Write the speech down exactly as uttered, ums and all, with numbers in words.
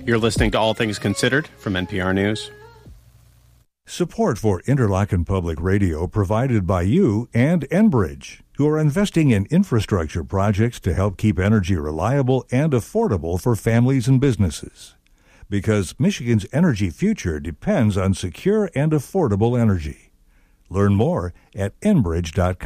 You're listening to All Things Considered from N P R News. Support for Interlochen Public Radio provided by you and Enbridge, who are investing in infrastructure projects to help keep energy reliable and affordable for families and businesses. Because Michigan's energy future depends on secure and affordable energy. Learn more at enbridge dot com.